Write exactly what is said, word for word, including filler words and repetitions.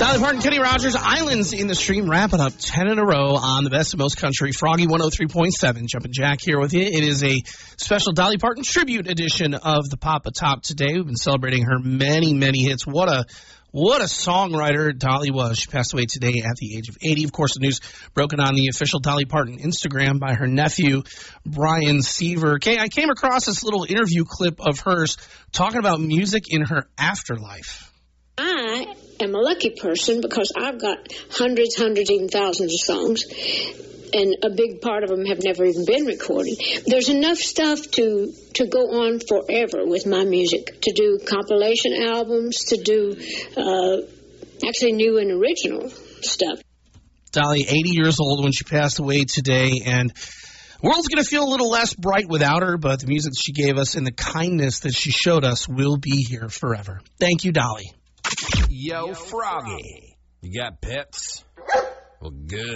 Dolly Parton, Kenny Rogers, Islands in the Stream, wrapping up ten in a row on the best of most country. Froggy one oh three point seven, Jumpin' Jack here with you. It is a special Dolly Parton tribute edition of the Papa Top today. We've been celebrating her many, many hits. What a what a songwriter Dolly was. She passed away today at the age of eighty. Of course, the news broken on the official Dolly Parton Instagram by her nephew, Brian Seaver. Okay, I came across this little interview clip of hers talking about music in her afterlife. I am a lucky person because I've got hundreds, hundreds, even thousands of songs, and a big part of them have never even been recorded. There's enough stuff to to go on forever with my music, to do compilation albums, to do uh, actually new and original stuff. Dolly, eighty years old when she passed away today, and the world's going to feel a little less bright without her, but the music she gave us and the kindness that she showed us will be here forever. Thank you, Dolly. Yo, Froggy, you got pets? Well, good.